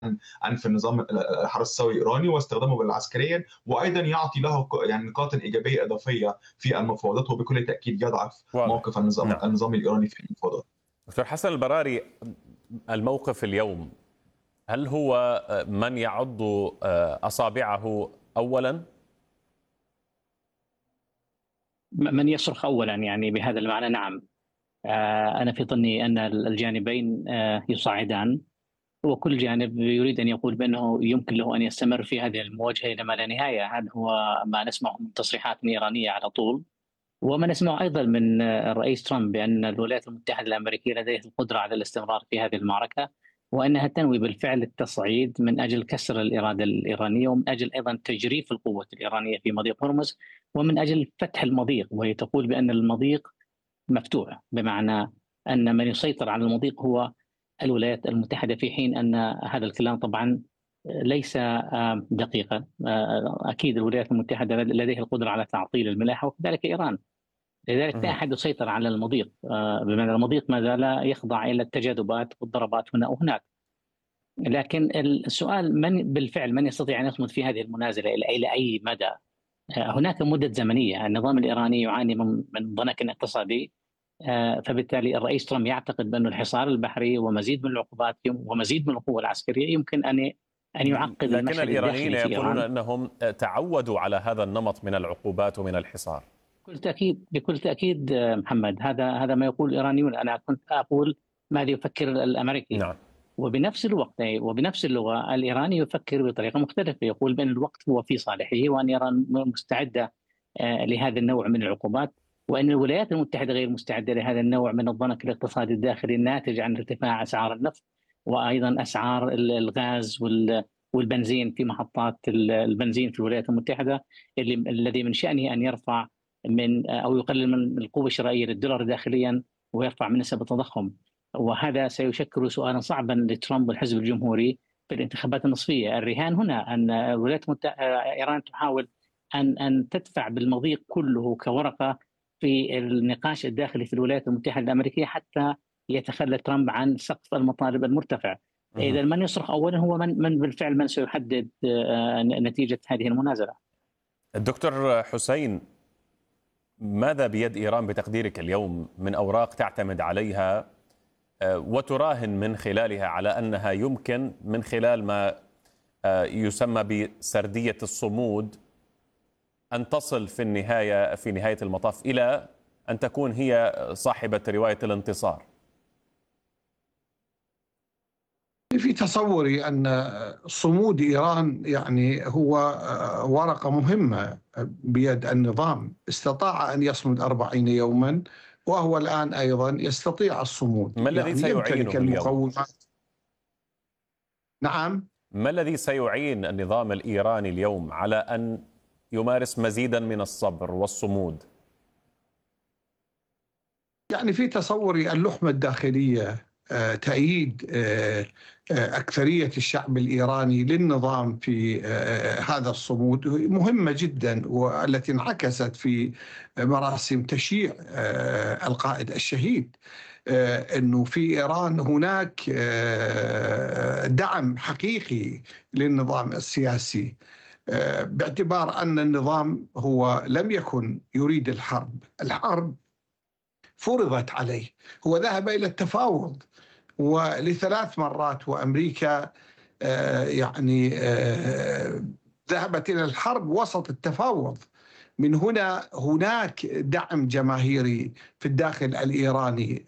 في النظام الحرس الثوري الإيراني واستخدامه عسكريا، وأيضا يعطي له يعني نقاط إيجابية إضافية في المفاوضات، وبكل تأكيد يضعف واضح. موقف نعم. النظام الإيراني في المفاوضات. دكتور حسن البراري، الموقف اليوم، هل هو من يعض أصابعه أولا؟ من يصرخ أولا يعني بهذا المعنى؟ نعم. أنا في ظني أن الجانبين يصعدان، وكل جانب يريد أن يقول بأنه يمكن له أن يستمر في هذه المواجهة إلى ما لا نهاية. هذا هو ما نسمعه من تصريحات إيرانية على طول، وما نسمعه أيضا من الرئيس ترامب بأن الولايات المتحدة الأمريكية لديها القدرة على الاستمرار في هذه المعركة، وأنها تنوي بالفعل التصعيد من أجل كسر الإرادة الإيرانية، ومن أجل أيضا تجريف القوة الإيرانية في مضيق هرمز، ومن أجل فتح المضيق. وهي تقول بأن المضيق مفتوح، بمعنى أن من يسيطر على المضيق هو الولايات المتحدة، في حين أن هذا الكلام طبعا ليس دقيقا. أكيد الولايات المتحدة لديها القدرة على تعطيل الملاحة، وكذلك إيران. لذلك لا أحد يسيطر على المضيق، بمعنى المضيق ما زال يخضع إلى التجاذبات والضربات هنا وهناك. لكن السؤال من يستطيع أن يصمد في هذه المنازلة إلى أي مدى؟ هناك مدة زمنية. النظام الإيراني يعاني من ضنك اقتصادي، فبالتالي الرئيس ترامب يعتقد بأن الحصار البحري ومزيد من العقوبات ومزيد من القوة العسكرية يمكن أن يعقد لكن المشهد الإيرانيين الداخلي في يقولون إيران. أنهم تعودوا على هذا النمط من العقوبات ومن الحصار. بكل تأكيد محمد، هذا ما يقول الإيرانيون. أنا كنت أقول ماذا يفكر الأمريكي. نعم. وبنفس الوقت وبنفس اللغة الإيراني يفكر بطريقة مختلفة، يقول بأن الوقت هو في صالحه، وأن إيران مستعدة لهذا النوع من العقوبات، وأن الولايات المتحدة غير مستعدة لهذا النوع من الضنك الاقتصادي الداخلي الناتج عن ارتفاع أسعار النفط، وأيضا أسعار الغاز والبنزين في محطات البنزين في الولايات المتحدة، الذي من شأنه أن يرفع أو يقلل من القوة الشرائية للدولار داخليا، ويرفع من نسب التضخم. وهذا سيشكل سؤالا صعبا لترامب والحزب الجمهوري في الانتخابات النصفية. الرهان هنا أن الولايات المتحدة إيران تحاول أن تدفع بالمضيق كله كورقة في النقاش الداخلي في الولايات المتحدة الأمريكية، حتى يتخلى ترامب عن سقف المطالب المرتفع. إذا من يصرخ أولا هو من بالفعل من سيحدد نتيجة هذه المنازلة. الدكتور حسين، ماذا بيد إيران بتقديرك اليوم من أوراق تعتمد عليها وتراهن من خلالها على أنها يمكن من خلال ما يسمى بسردية الصمود أن تصل في نهاية المطاف إلى أن تكون هي صاحبة رواية الانتصار؟ في تصوري أن صمود إيران يعني هو ورقة مهمة بيد النظام. استطاع أن يصمد 40 يوما، وهو الآن أيضا يستطيع الصمود. ما الذي سيعينه اليوم؟ نعم. ما الذي سيعين النظام الإيراني اليوم على أن يمارس مزيدا من الصبر والصمود؟ يعني في تصوري اللحمة الداخلية، تأييد أكثرية الشعب الإيراني للنظام في هذا الصمود مهمة جدا، والتي انعكست في مراسم تشييع القائد الشهيد. أنه في إيران هناك دعم حقيقي للنظام السياسي، باعتبار أن النظام هو لم يكن يريد الحرب فرضت عليه. هو ذهب إلى التفاوض ولثلاث مرات، وأمريكا يعني ذهبت إلى الحرب وسط التفاوض. من هنا هناك دعم جماهيري في الداخل الإيراني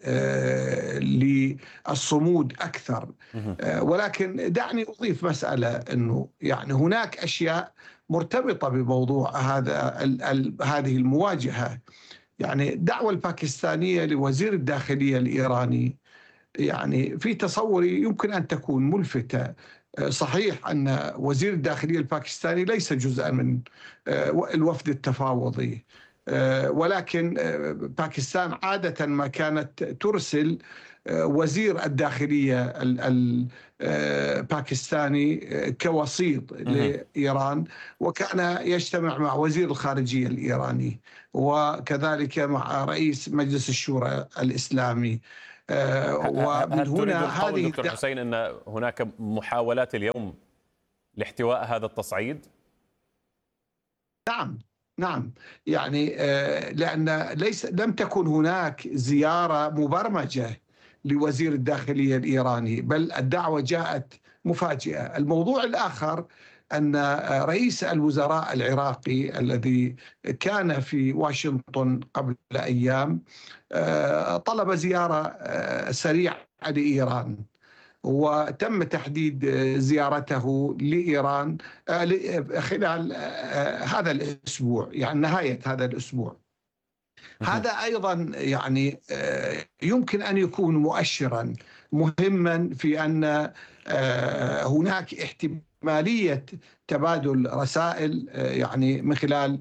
للصمود أكثر. ولكن دعني أضيف مسألة، أنه يعني هناك أشياء مرتبطة بموضوع هذه المواجهة. يعني الدعوة الباكستانية لوزير الداخلية الإيراني يعني في تصوري يمكن أن تكون ملفتة. صحيح أن وزير الداخلية الباكستاني ليس جزءا من الوفد التفاوضي، ولكن باكستان عادة ما كانت ترسل وزير الداخلية الباكستاني كوسيط لإيران، وكان يجتمع مع وزير الخارجية الإيراني وكذلك مع رئيس مجلس الشورى الإسلامي. ومن هل تريد هنا القول هذه دكتور حسين أن هناك محاولات اليوم لاحتواء هذا التصعيد؟ نعم يعني لأن لم تكن هناك زيارة مبرمجة لوزير الداخلية الإيراني، بل الدعوة جاءت مفاجئة. الموضوع الآخر أن رئيس الوزراء العراقي الذي كان في واشنطن قبل أيام طلب زيارة سريعة لإيران، وتم تحديد زيارته لإيران خلال هذا الأسبوع، يعني نهاية هذا الأسبوع. هذا أيضا يعني يمكن أن يكون مؤشرا مهما في أن هناك احتمالية تبادل رسائل يعني من خلال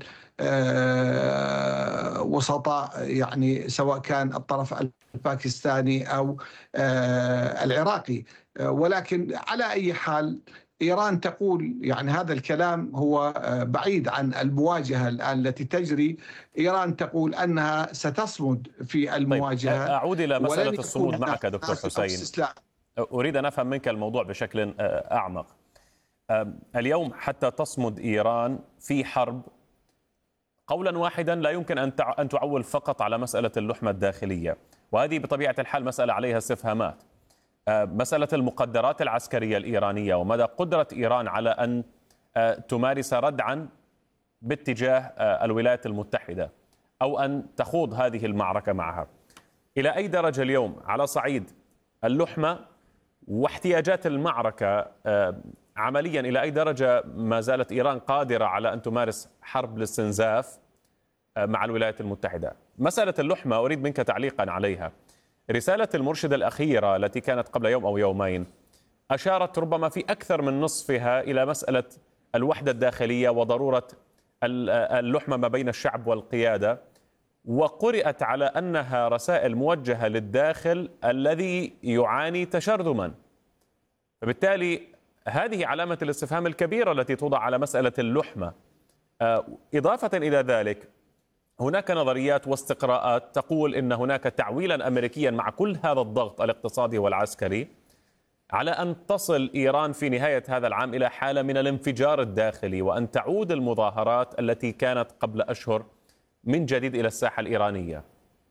وسطاء، يعني سواء كان الطرف الباكستاني أو العراقي. ولكن على أي حال إيران تقول يعني هذا الكلام هو بعيد عن المواجهة الآن التي تجري. إيران تقول أنها ستصمد في المواجهة. طيب أعود إلى مسألة الصمود معك دكتور حسين. أريد أن أفهم منك الموضوع بشكل أعمق. اليوم حتى تصمد إيران في حرب، قولا واحدا لا يمكن أن تعول فقط على مسألة اللحمة الداخلية، وهذه بطبيعة الحال مسألة عليها استفهامات. مسألة المقدرات العسكرية الإيرانية ومدى قدرة إيران على أن تمارس ردعا باتجاه الولايات المتحدة أو أن تخوض هذه المعركة معها. إلى أي درجة اليوم على صعيد اللحمة واحتياجات المعركة عمليا، إلى أي درجة ما زالت إيران قادرة على أن تمارس حرب الاستنزاف مع الولايات المتحدة؟ مسألة اللحمة أريد منك تعليقا عليها. رسالة المرشد الأخيرة التي كانت قبل يوم أو يومين أشارت ربما في أكثر من نصفها إلى مسألة الوحدة الداخلية وضرورة اللحمة ما بين الشعب والقيادة، وقرأت على أنها رسائل موجهة للداخل الذي يعاني تشرذما. فبالتالي هذه علامة الاستفهام الكبيرة التي توضع على مسألة اللحمة. إضافة إلى ذلك هناك نظريات واستقراءات تقول إن هناك تعويلا أمريكيا مع كل هذا الضغط الاقتصادي والعسكري على أن تصل إيران في نهاية هذا العام إلى حالة من الانفجار الداخلي، وأن تعود المظاهرات التي كانت قبل أشهر من جديد إلى الساحة الإيرانية.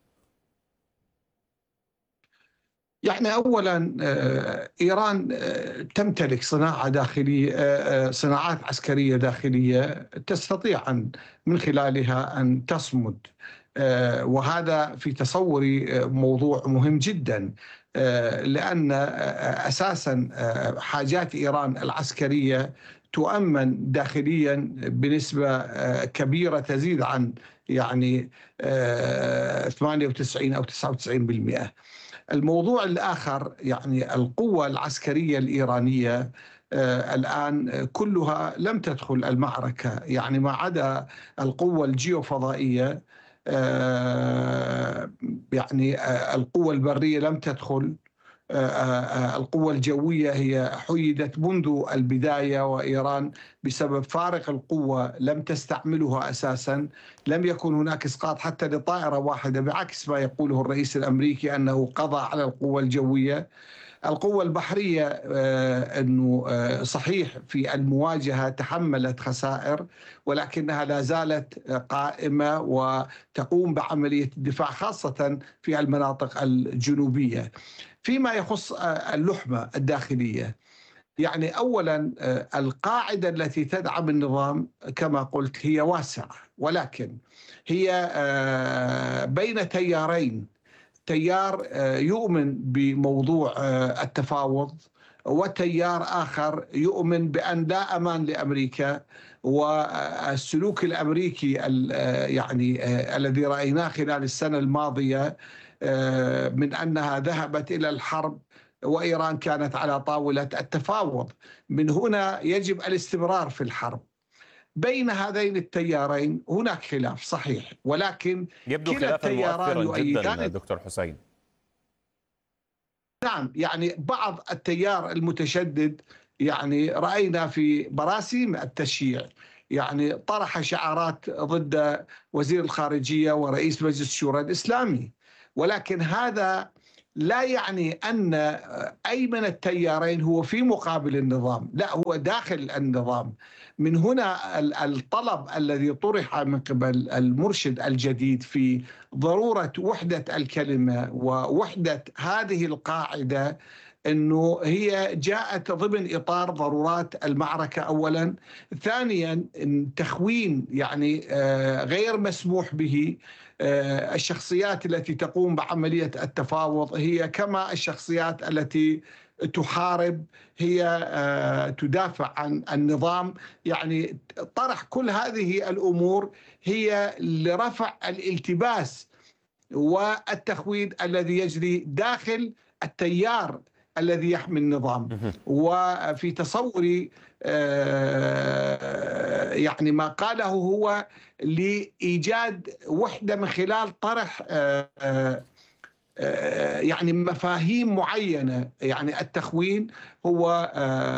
يعني أولا إيران تمتلك صناعة داخلية، صناعات عسكرية داخلية تستطيع من خلالها أن تصمد، وهذا في تصوري موضوع مهم جدا، لأن أساسا حاجات إيران العسكرية تؤمن داخليا بنسبة كبيرة تزيد عن يعني 98 أو 99%. الموضوع الآخر يعني القوة العسكرية الإيرانية الآن كلها لم تدخل المعركة، يعني ما عدا القوة الجيوفضائية، يعني القوة البرية لم تدخل، القوة الجوية هي حيدت منذ البداية، وإيران بسبب فارق القوة لم تستعملها أساسا. لم يكن هناك إسقاط حتى لطائرة واحدة، بعكس ما يقوله الرئيس الأمريكي أنه قضى على القوة الجوية. القوة البحرية أنه صحيح في المواجهة تحملت خسائر، ولكنها لا زالت قائمة وتقوم بعملية الدفاع خاصة في المناطق الجنوبية. فيما يخص اللحمة الداخلية، يعني أولا القاعدة التي تدعم النظام كما قلت هي واسعة، ولكن هي بين تيارين: تيار يؤمن بموضوع التفاوض، وتيار آخر يؤمن بأن لا أمان لأمريكا، والسلوك الأمريكي يعني الذي رأيناه خلال السنة الماضية من أنها ذهبت إلى الحرب وإيران كانت على طاولة التفاوض. من هنا يجب الاستمرار في الحرب. بين هذين التيارين هناك خلاف صحيح، ولكن يبدو كلا التياران يؤيدان دكتور حسين. نعم، يعني بعض التيار المتشدد يعني رأينا في مراسيم التشييع يعني طرح شعارات ضد وزير الخارجية ورئيس مجلس الشورى الإسلامي، ولكن هذا لا يعني أن أي من التيارين هو في مقابل النظام، لا، هو داخل النظام. من هنا الطلب الذي طرح من قبل المرشد الجديد في ضرورة وحدة الكلمة ووحدة هذه القاعدة، أنه هي جاءت ضمن إطار ضرورات المعركة أولا. ثانيا، تخوين يعني غير مسموح به الشخصيات التي تقوم بعملية التفاوض هي كما الشخصيات التي تحارب، هي تدافع عن النظام. يعني طرح كل هذه الأمور هي لرفع الالتباس والتخوين الذي يجري داخل التيار الذي يحمي النظام. وفي تصوري يعني ما قاله هو لإيجاد وحدة من خلال طرح يعني مفاهيم معينة. يعني التخوين هو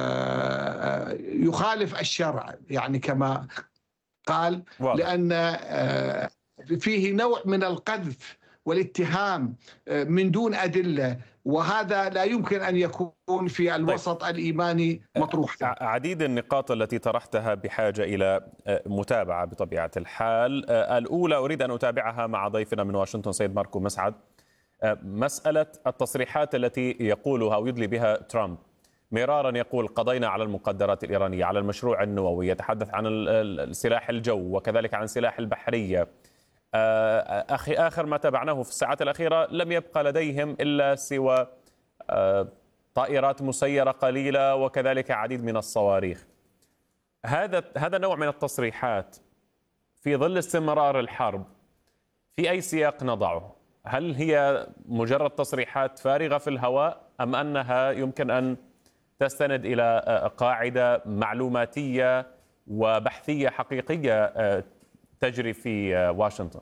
يخالف الشرع يعني كما قال، لأن فيه نوع من القذف والاتهام من دون أدلة، وهذا لا يمكن أن يكون في الوسط الإيماني مطروحا. عديد النقاط التي طرحتها بحاجة إلى متابعة بطبيعة الحال. الأولى أريد أن أتابعها مع ضيفنا من واشنطن سيد ماركو مسعد. مسألة التصريحات التي يقولها أو يدلي بها ترامب، مرارا يقول قضينا على المقدرات الإيرانية، على المشروع النووي، يتحدث عن السلاح الجو وكذلك عن سلاح البحرية. آخر ما تابعناه في الساعات الأخيرة لم يبقى لديهم إلا سوى طائرات مسيرة قليلة وكذلك عديد من الصواريخ. هذا نوع من التصريحات في ظل استمرار الحرب في أي سياق نضعه؟ هل هي مجرد تصريحات فارغة في الهواء أم أنها يمكن أن تستند إلى قاعدة معلوماتية وبحثية حقيقية تجري في واشنطن؟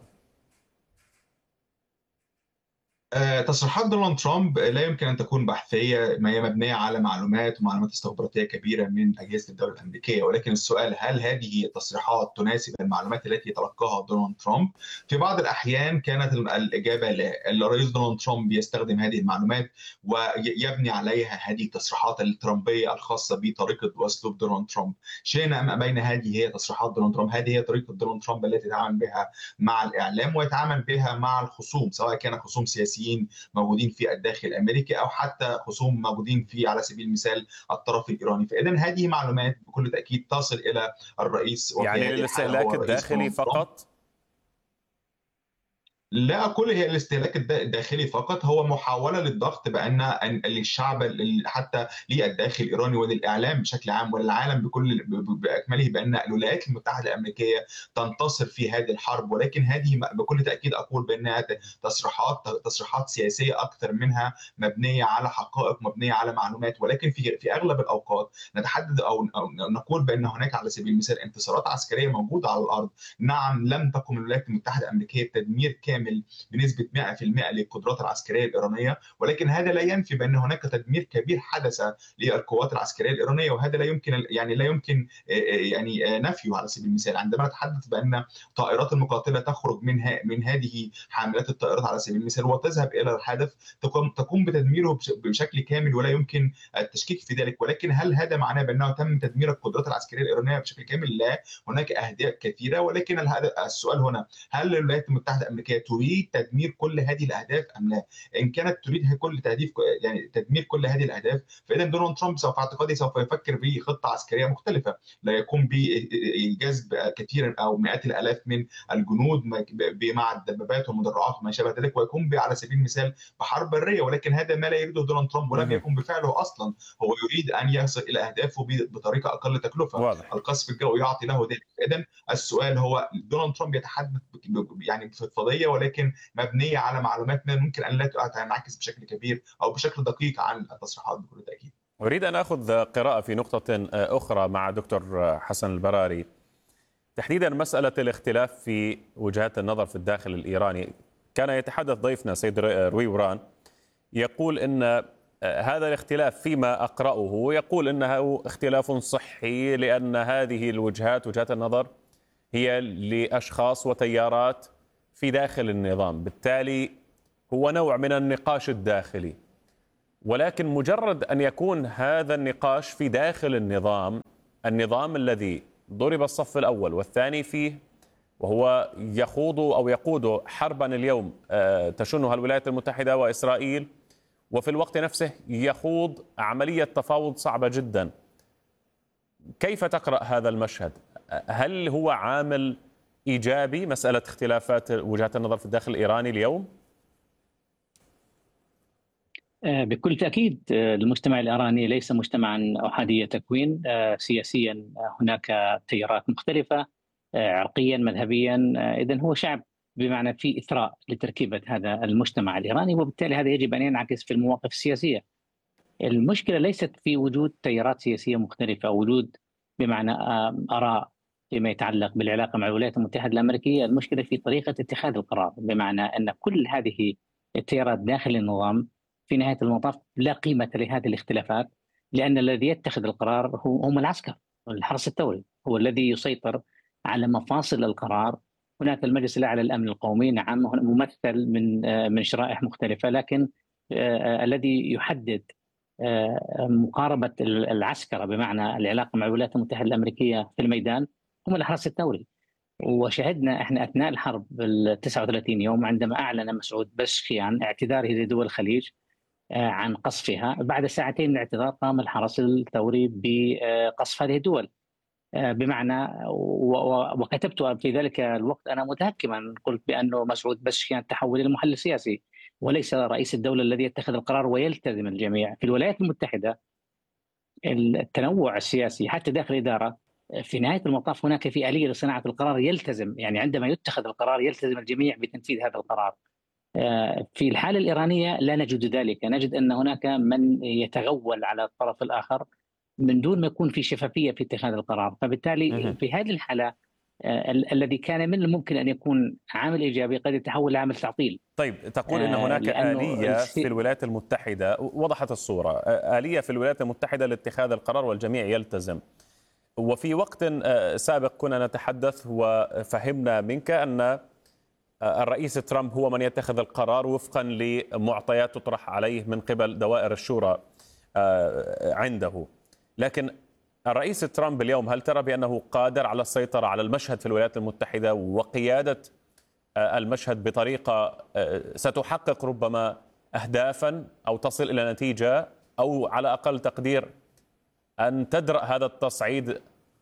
تصريحات دونالد ترامب لا يمكن أن تكون بحثية، ما هي مبنية على معلومات ومعلومات استخباراتية كبيرة من أجهزة الدولة الأمريكية. ولكن السؤال، هل هذه التصريحات تناسب المعلومات التي تلقاها دونالد ترامب؟ في بعض الأحيان كانت الإجابة لا. الرئيس دونالد ترامب يستخدم هذه المعلومات ويبني عليها هذه التصريحات الترامبية الخاصة بطريقة وأسلوب دونالد ترامب. شئنا أم أبينا هذه هي تصريحات دونالد ترامب، هذه هي طريقة دونالد ترامب التي يتعامل بها مع الإعلام ويتعامل بها مع الخصوم، سواء كان خصوم سياسيين موجودين في الداخل الامريكي او حتى خصوم موجودين في على سبيل المثال الطرف الايراني. فاذا هذه معلومات بكل تاكيد تصل الى الرئيس، يعني للاستهلاك الداخلي فقط؟ لا أقول هي الاستهلاك الداخلي فقط، هو محاولة للضغط بأن الشعب حتى للداخل الإيراني وللإعلام بشكل عام وللعالم بأكمله بأن الولايات المتحدة الأمريكية تنتصر في هذه الحرب. ولكن هذه بكل تأكيد أقول بأنها تصريحات سياسية أكثر منها مبنية على حقائق، مبنية على معلومات. ولكن في أغلب الأوقات نتحدث أو نقول بأن هناك على سبيل المثال انتصارات عسكرية موجودة على الأرض. نعم، لم تقم الولايات المتحدة الأمريكية بتدمير كامل بنسبة 100% للقدرات العسكرية الإيرانية، ولكن هذا لا ينفي بأن هناك تدمير كبير حدث للقوات العسكرية الإيرانية، وهذا لا يمكن نفيه. على سبيل المثال عندما نتحدث بأن طائرات المقاتلة تخرج من هذه حاملات الطائرات على سبيل المثال وتذهب إلى الهدف، تقوم بتدميره بشكل كامل ولا يمكن التشكيك في ذلك. ولكن هل هذا معناه بأنه تم تدمير القدرات العسكرية الإيرانية بشكل كامل؟ لا، هناك أهداف كثيرة. ولكن السؤال هنا، هل الولايات المتحدة الأمريكية تريد تدمير كل هذه الأهداف أم لا؟ إن كانت تريد تدمير كل هذه الأهداف، فإذا دونالد ترامب سوف يفكر بخطة عسكرية مختلفة، لا يقوم بجذب كثير أو مئات الآلاف من الجنود مع الدبابات والمدرعات وما شابه ذلك، ويقوم على سبيل المثال بحرب برية. ولكن هذا ما لا يريده دونالد ترامب ولم يكن بفعله أصلا. هو يريد أن يصل إلى أهدافه بطريقة أقل تكلفة. واضح. القصف الجوي يعطي له ذلك. إذن السؤال هو، دونالد ترامب يتحدث بفضفضية ولكن مبنية على معلومات ممكن أن لا تنعكس بشكل كبير أو بشكل دقيق عن التصريحات بكل تأكيد. أريد أن أخذ قراءة في نقطة أخرى مع دكتور حسن البراري، تحديدا مسألة الاختلاف في وجهات النظر في الداخل الإيراني. كان يتحدث ضيفنا سيد روي وران يقول أن هذا الاختلاف فيما أقرأه يقول أنه اختلاف صحي، لأن هذه وجهات النظر هي لأشخاص وتيارات في داخل النظام، بالتالي هو نوع من النقاش الداخلي، ولكن مجرد أن يكون هذا النقاش في داخل النظام الذي ضرب الصف الأول والثاني فيه، وهو يخوض أو يقود حربا اليوم تشنها الولايات المتحدة وإسرائيل، وفي الوقت نفسه يخوض عملية تفاوض صعبة جدا. كيف تقرأ هذا المشهد؟ هل هو عامل إيجابي مسألة اختلافات وجهات النظر في الداخل الإيراني اليوم؟ بكل تأكيد المجتمع الإيراني ليس مجتمعا أحادي تكوين. سياسيا هناك تيارات مختلفة، عرقيا مذهبيا، إذن هو شعب بمعنى في إثراء لتركيبة هذا المجتمع الإيراني، وبالتالي هذا يجب أن ينعكس في المواقف السياسية. المشكلة ليست في وجود تيارات سياسية مختلفة، وجود بمعنى آراء فيما يتعلق بالعلاقة مع الولايات المتحدة الأمريكية. المشكلة في طريقة اتخاذ القرار، بمعنى أن كل هذه التيارات داخل النظام في نهاية المطاف لا قيمة لهذه الاختلافات، لأن الذي يتخذ القرار هم العسكر. الحرس الثوري هو الذي يسيطر على مفاصل القرار. هناك المجلس الأعلى للأمن القومي، نعم، ممثل من شرائح مختلفة، لكن الذي يحدد مقاربة العسكرة بمعنى العلاقة مع الولايات المتحدة الأمريكية في الميدان هم الحرس الثوري. وشهدنا احنا اثناء الحرب 39 يوم عندما اعلن مسعود بزشكيان اعتذاره لدول الخليج عن قصفها، بعد ساعتين من الاعتذار قام الحرس الثوري بقصف هذه الدول. بمعنى وكتبت في ذلك الوقت انا متهكما، قلت بانه مسعود بزشكيان تحول الى محلل سياسي وليس رئيس الدوله الذي يتخذ القرار ويلتزم الجميع. في الولايات المتحده التنوع السياسي حتى داخل الاداره، في نهاية المطاف هناك في آلية لصناعة القرار يلتزم، يعني عندما يتخذ القرار يلتزم الجميع بتنفيذ هذا القرار. في الحالة الإيرانية لا نجد ذلك، نجد أن هناك من يتغول على الطرف الآخر من دون ما يكون في شفافية في اتخاذ القرار. فبالتالي في هذه الحالة الذي كان من الممكن أن يكون عامل إيجابي قد يتحول لعامل تعطيل. طيب، تقول أن هناك آلية في الولايات المتحدة، وضحت الصورة، آلية في الولايات المتحدة لاتخاذ القرار والجميع يلتزم. وفي وقت سابق كنا نتحدث وفهمنا منك أن الرئيس ترامب هو من يتخذ القرار وفقا لمعطيات تطرح عليه من قبل دوائر الشورى عنده، لكن الرئيس ترامب اليوم هل ترى بأنه قادر على السيطرة على المشهد في الولايات المتحدة وقيادة المشهد بطريقة ستحقق ربما أهدافا أو تصل إلى نتيجة، أو على أقل تقدير أن تدرأ هذا التصعيد؟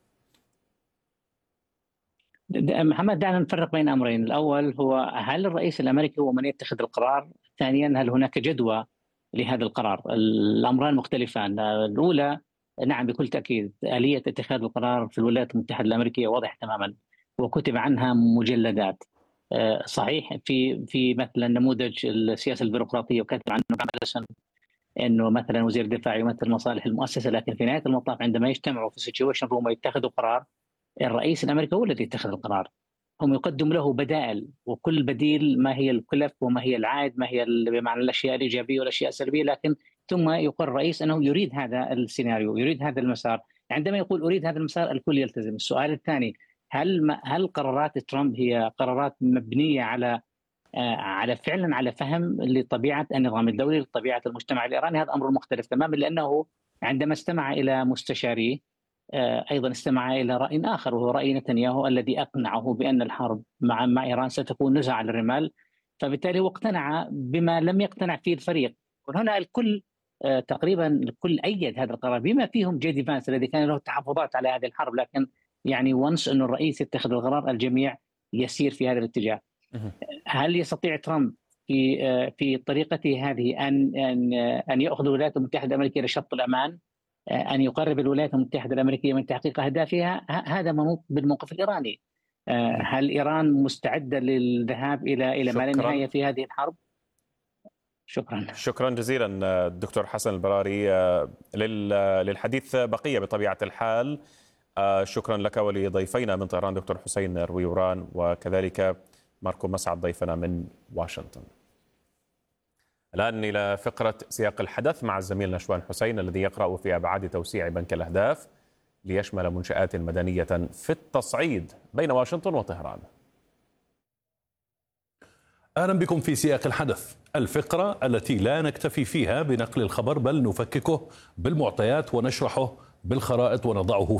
محمد، دعنا نفرق بين أمرين. الأول هو هل الرئيس الأمريكي هو من يتخذ القرار؟ ثانيا هل هناك جدوى لهذا القرار؟ الأمران مختلفان. الأولى نعم بكل تأكيد آلية اتخاذ القرار في الولايات المتحدة الأمريكية واضح تماما وكتب عنها مجلدات. صحيح في مثلا نموذج السياسة البيروقراطية وكتب عنه انه مثلا وزير الدفاع يمثل مصالح المؤسسه، لكن في نهايه المطاف عندما يجتمعوا في سيتويشن روم ويتخذوا قرار، الرئيس الامريكي هو الذي يتخذ القرار. هم يقدم له بدائل، وكل بديل ما هي الكلف وما هي العائد، ما هي بمعنى الاشياء الايجابيه والاشياء السلبيه، لكن ثم يقول الرئيس انه يريد هذا السيناريو، يريد هذا المسار. عندما يقول اريد هذا المسار الكل يلتزم. السؤال الثاني، هل قرارات ترامب هي قرارات مبنيه على فعلا على فهم لطبيعه النظام الدولي، لطبيعه المجتمع الايراني؟ هذا امر مختلف تماما، لانه عندما استمع الى مستشاريه ايضا استمع الى راي اخر، وهو راي نتنياهو الذي اقنعه بان الحرب مع ايران ستكون نزعه على الرمال، فبالتالي هو اقتنع بما لم يقتنع فيه الفريق. وهنا الكل تقريبا الكل ايد هذا القرار، بما فيهم جيدي فانس الذي كان له تحفظات على هذه الحرب، لكن يعني وانس انه الرئيس يتخذ القرار الجميع يسير في هذا الاتجاه. هل يستطيع ترامب في طريقته هذه ان ياخذ الولايات المتحده الامريكيه لشط الامان، ان يقرب الولايات المتحده الامريكيه من تحقيق اهدافها؟ هذا منوط بالموقف الايراني. هل ايران مستعده للذهاب الى ما لا نهايه في هذه الحرب؟ شكرا جزيلا دكتور حسن البراري. للحديث بقيه بطبيعه الحال. شكرا لك ولضيفينا من طهران دكتور حسين رويوران، وكذلك ماركو مسعد ضيفنا من واشنطن. الآن إلى فقرة سياق الحدث مع الزميل نشوان حسين الذي يقرأ في أبعاد توسيع بنك الأهداف ليشمل منشآت مدنية في التصعيد بين واشنطن وطهران. أهلا بكم في سياق الحدث، الفقرة التي لا نكتفي فيها بنقل الخبر بل نفككه بالمعطيات ونشرحه بالخرائط ونضعه